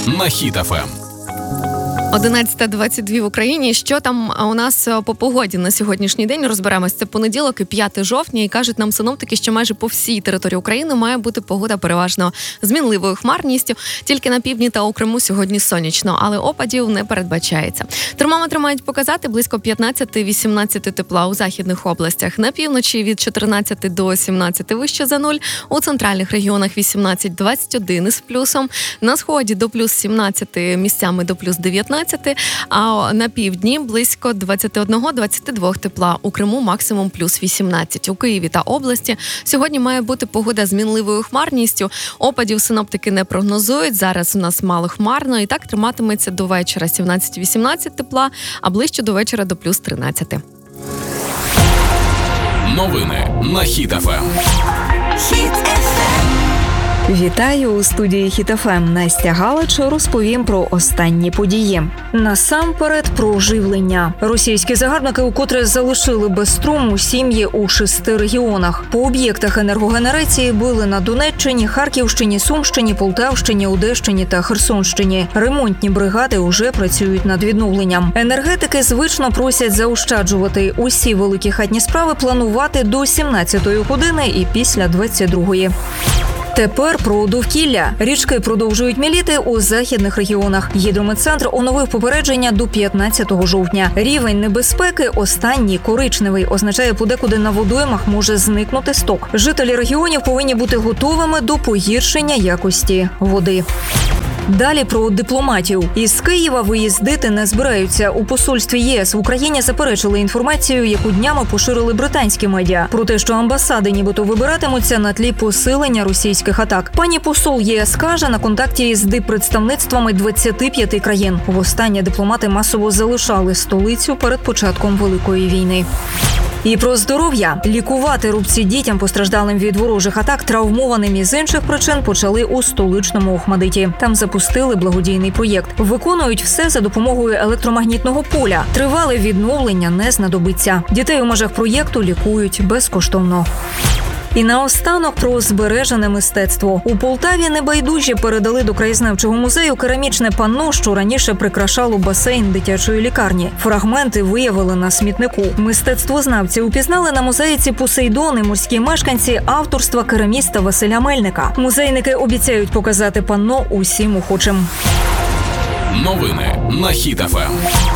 на Хіт ФМ. 11:22 в Україні. Що там у нас по погоді на сьогоднішній день? Розберемось. Це понеділок і 5 жовтня. І кажуть нам синоптики, що майже по всій території України має бути погода переважно змінливою хмарністю. Тільки на півдні та у Криму сьогодні сонячно, але опадів не передбачається. Термометри мають показати близько 15-18 тепла у західних областях. На півночі від 14 до 17 вище за нуль. У центральних регіонах 18-21 із плюсом. На сході до плюс 17, місцями до плюс 19. А на півдні близько 21-22 тепла. У Криму максимум плюс 18. У Києві та області сьогодні має бути погода з мінливою хмарністю. Опадів синоптики не прогнозують. Зараз у нас мало хмарно. І так триматиметься до вечора 17-18 тепла, а ближче до вечора до плюс 13. Новини на Хіт ФМ. Вітаю у студії Хіт ФМ. Настя Галич розповім про останні події. Насамперед про живлення. Російські загарбники укотре залишили без струму сім'ї у 6 регіонах. По об'єктах енергогенерації били на Донеччині, Харківщині, Сумщині, Полтавщині, Одещині та Херсонщині. Ремонтні бригади уже працюють над відновленням. Енергетики звично просять заощаджувати. Усі великі хатні справи планувати до 17-ї години і після 22-ї. Тепер про довкілля. Річки продовжують міліти у західних регіонах. Гідрометцентр оновив попередження до 15 жовтня. Рівень небезпеки останній коричневий. Означає, подекуди на водоймах може зникнути сток. Жителі регіонів повинні бути готовими до погіршення якості води. Далі про дипломатів. Із Києва виїздити не збираються. У посольстві ЄС в Україні заперечили інформацію, яку днями поширили британські медіа, про те, що амбасади нібито вибиратимуться на тлі посилення російських атак. Пані посол ЄС каже, на контакті із диппредставництвами 25 країн. Востаннє дипломати масово залишали столицю перед початком Великої війни. І про здоров'я. Лікувати рубці дітям, постраждалим від ворожих атак, травмованим із інших причин, почали у столичному Охмадиті. Там запустили благодійний проєкт. Виконують все за допомогою електромагнітного поля. Тривале відновлення не знадобиться. Дітей у межах проєкту лікують безкоштовно. І наостанок про збережене мистецтво. У Полтаві небайдужі передали до краєзнавчого музею керамічне панно, що раніше прикрашало басейн дитячої лікарні. Фрагменти виявили на смітнику. Мистецтвознавці упізнали на мозаїці Посейдон і морські мешканці авторства кераміста Василя Мельника. Музейники обіцяють показати панно усім охочим. Новини на Хіт ФМ.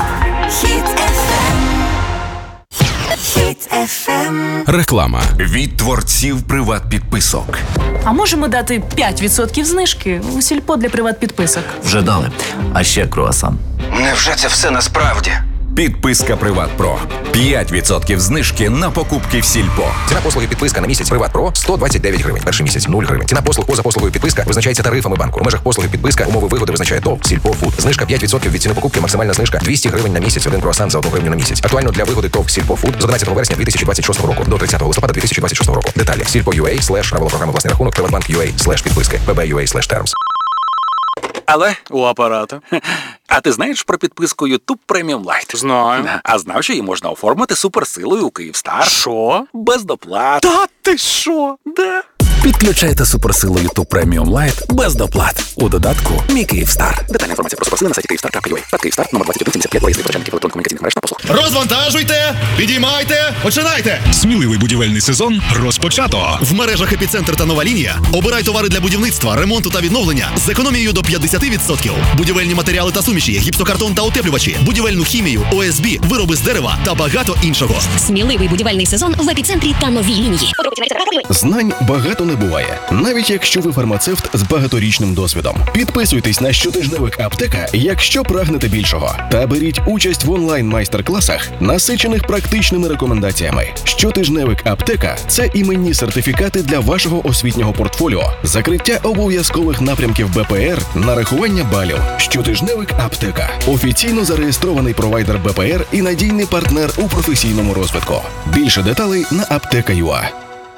Реклама від творців приват-підписок. А можемо дати 5% знижки у сільпо для приват-підписок? Вже дали. А ще круасан. Невже це все насправді? Підписка Приват Про. 5% знижки на покупки в сільпо. Ціна послуги підписка на місяць Приват Про 129 гривень. Перший місяць 0 гривень. Ціна послуг поза послугою підписка визначається тарифами банку. У межах послуги підписка умови вигоди визначає ТОВ Сільпо Фуд. Знижка 5% від ціни покупки, максимальна знижка 200 гривень на місяць, 1 круасан за 1 гривню на місяць. Актуально для вигоди ТОВ Сільпо Фуд з 11 вересня 2026 року до 30 листопада 2026 року. Деталі Сільпо.ua/правила програми власний рахунок, Приватбанк.ua/підписки, PB.ua/terms. Але у апарату. А ти знаєш про підписку YouTube Premium Lite? Знаю. А знав, що її можна оформити суперсилою у Київстар? Що? Без доплат. Та ти що? Да. Підключайте суперсилу YouTube Premium Lite без доплат у додатку «Мій Київстар». Детальна інформація про суперсили на сайті Київстар.ua. Та Київстар, номер 2175, виїзди причальників електронно-комунікаційних мереж та послуг. Розвантажуйте, підіймайте, починайте! Сміливий будівельний сезон розпочато. В мережах «Епіцентр» та «Нова лінія» обирай товари для будівництва, ремонту та відновлення з економією до 50%. Будівельні матеріали та суміші, гіпсокартон та утеплювачі, будівельну хімію, ОСБ, вироби з дерева та багато іншого. Сміливий будівельний сезон в «Епіцентрі» та «Новій лінії». Знань багато не буває, навіть якщо ви фармацевт з багаторічним досвідом. Підписуйтесь на щотижневик «Аптека», якщо прагнете більшого. Та беріть участь в онлайн-майстер-класах, насичених практичними рекомендаціями. Щотижневик «Аптека» – це іменні сертифікати для вашого освітнього портфоліо, закриття обов'язкових напрямків БПР, нарахування балів. Щотижневик «Аптека» – офіційно зареєстрований провайдер БПР і надійний партнер у професійному розвитку. Більше деталей на apteka.ua.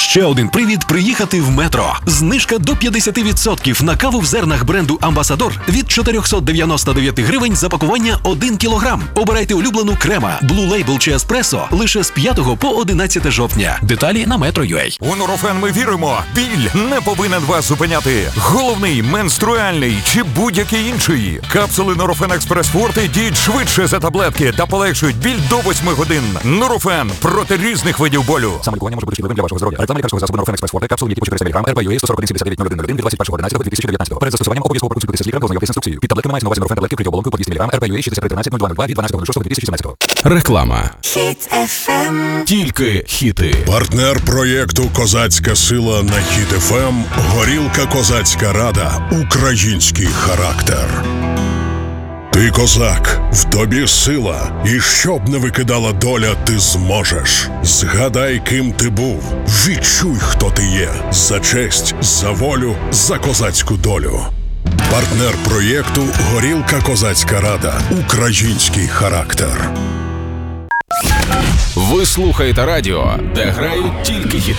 Ще один привід приїхати в Метро. Знижка до 50% на каву в зернах бренду «Амбасадор» від 499 гривень за пакування 1 кілограм. Обирайте улюблену Крема, Blue Label чи Еспресо лише з 5 по 11 жовтня. Деталі на Metro.ua. У Нурофен ми віримо. Біль не повинен вас зупиняти. Головний, менструальний чи будь-який інший. Капсули Нурофен Експрес Форте діють швидше за таблетки та полегшують біль до 8 годин. Нурофен проти різних видів болю. Саме лікування може бути шкідливим для вашого здоров'я. Реклама лікарського засобу Нурофен Експрес Форте, капсули типу 400 мг, РП-ЮА 141 від 21.11.2019. Перед застосуванням обов'язково проконсультуйтеся з лікарем та ознайомтесь з інструкцією. Під таблетками мається на увазі Нурофен таблетки при оболонку по 200 мг, РП-ЮА 6313.0202 від 12.06.2017. Реклама. Хіт FM. Тільки хіти. Партнер проєкту «Козацька сила» на Хіт FM – горілка «Козацька рада». Український характер. Ти козак, в тобі сила, і щоб не викидала доля, ти зможеш. Згадай, ким ти був, відчуй, хто ти є. За честь, за волю, за козацьку долю. Партнер проєкту «Горілка Козацька рада». Український характер. Ви слухаєте радіо, де грають тільки хіти.